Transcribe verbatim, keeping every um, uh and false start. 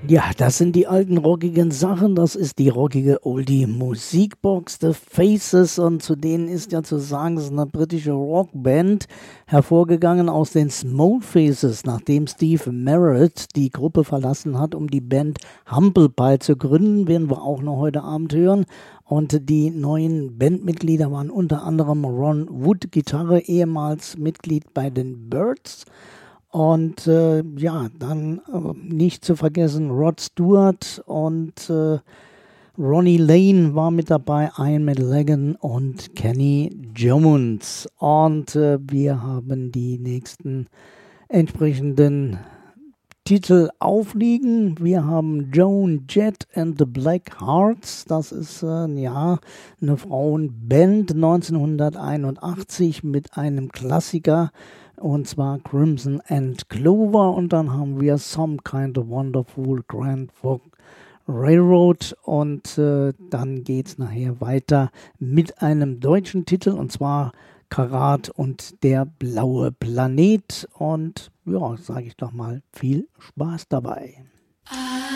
Ja, das sind die alten rockigen Sachen. Das ist die rockige Oldie-Musikbox, The Faces. Und zu denen ist ja zu sagen, es ist eine britische Rockband, hervorgegangen aus den Small Faces, nachdem Steve Merritt die Gruppe verlassen hat, um die Band Humble Pie zu gründen, werden wir auch noch heute Abend hören. Und die neuen Bandmitglieder waren unter anderem Ron Wood, Gitarre, ehemals Mitglied bei den Byrds. Und äh, ja, dann äh, nicht zu vergessen Rod Stewart und äh, Ronnie Lane war mit dabei, Ian McLagan und Kenny Jones. Und äh, wir haben die nächsten entsprechenden Titel aufliegen. Wir haben Joan Jett and the Black Hearts. Das ist äh, ja eine Frauenband neunzehnhunderteinundachtzig mit einem Klassiker. Und zwar Crimson and Clover. Und dann haben wir Some Kind of Wonderful Grand Funk Railroad. Und äh, dann geht es nachher weiter mit einem deutschen Titel. Und zwar Karat und der blaue Planet. Und ja, sage ich doch mal, viel Spaß dabei.